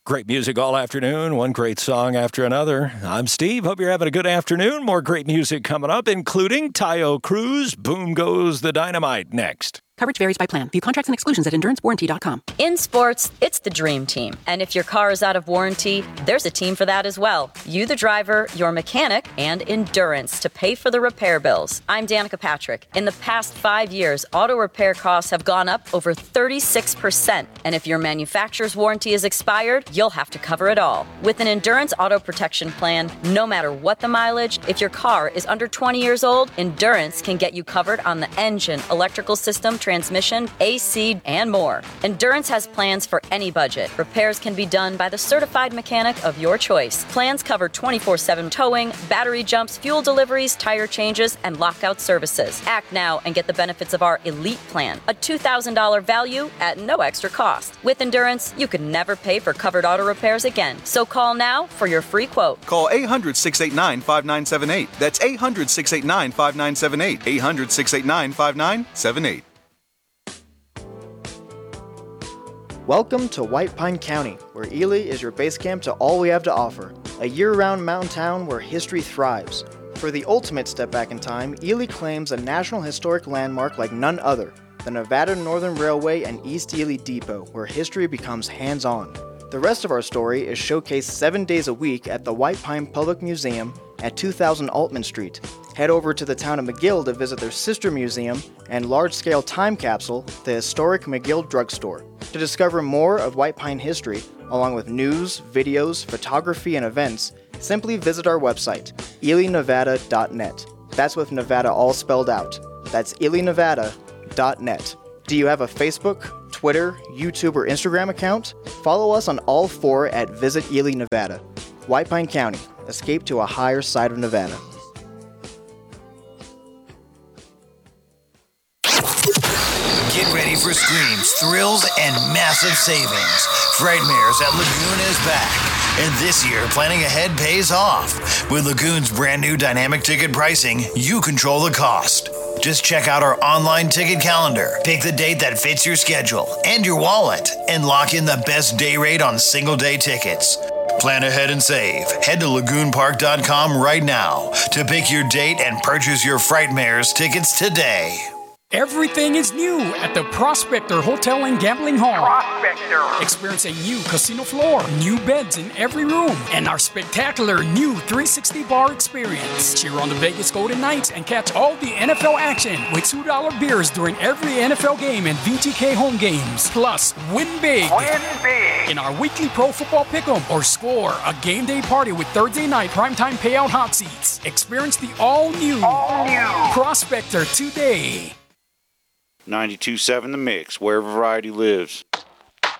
Great music all afternoon, one great song after another. I'm Steve. Hope you're having a good afternoon. More great music coming up, including Tayo Cruz, Boom Goes the Dynamite, next. Coverage varies by plan. View contracts and exclusions at endurancewarranty.com. In sports, it's the dream team. And if your car is out of warranty, there's a team for that as well. You, the driver, your mechanic, and Endurance to pay for the repair bills. I'm Danica Patrick. In the past 5 years, auto repair costs have gone up over 36%. And if your manufacturer's warranty is expired, you'll have to cover it all. With an Endurance auto protection plan, no matter what the mileage, if your car is under 20 years old, Endurance can get you covered on the engine, electrical system, transmission, AC, and more. Endurance has plans for any budget. Repairs can be done by the certified mechanic of your choice. Plans cover 24/7 towing, battery jumps, fuel deliveries, tire changes, and lockout services. Act now and get the benefits of our Elite Plan, a $2,000 value at no extra cost. With Endurance, you can never pay for covered auto repairs again. So call now for your free quote. Call 800-689-5978. That's 800-689-5978. 800-689-5978. Welcome to White Pine County, where Ely is your base camp to all we have to offer. A year-round mountain town where history thrives. For the ultimate step back in time, Ely claims a National Historic Landmark like none other, the Nevada Northern Railway and East Ely Depot, where history becomes hands-on. The rest of our story is showcased 7 days a week at the White Pine Public Museum at 2000 Altman Street. Head over to the town of McGill to visit their sister museum and large-scale time capsule, the historic McGill Drugstore. To discover more of White Pine history, along with news, videos, photography, and events, simply visit our website, elynevada.net. That's with Nevada all spelled out. That's elynevada.net. Do you have a Facebook, Twitter, YouTube, or Instagram account? Follow us on all four at Visit Ely, Nevada. White Pine County. Escape to a higher side of Nevada. Get ready for screams, thrills, and massive savings. Frightmares at Lagoon is back. And this year, planning ahead pays off. With Lagoon's brand new dynamic ticket pricing, you control the cost. Just check out our online ticket calendar, pick the date that fits your schedule and your wallet, and lock in the best day rate on single-day tickets. Plan ahead and save. Head to lagoonpark.com right now to pick your date and purchase your Frightmares tickets today. Everything is new at the Prospector Hotel and Gambling Hall. Prospector. Experience a new casino floor, new beds in every room, and our spectacular new 360 bar experience. Cheer on the Vegas Golden Knights and catch all the NFL action with $2 beers during every NFL game and VGK home games. Plus, win big. Win big. In our weekly pro football pick'em or score a game day party with Thursday night primetime payout hot seats. Experience the all-new Prospector today. 92.7 The Mix, where variety lives.